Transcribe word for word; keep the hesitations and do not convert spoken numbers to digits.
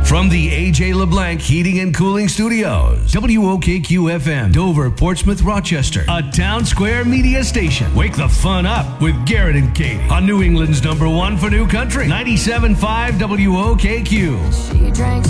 From the A J LeBlanc Heating and Cooling Studios, W O K Q F M, Dover, Portsmouth, Rochester, a Town Square media station. Wake the fun up with Garrett and Katie on New England's number one for new country, ninety-seven point five W O K Q. She drank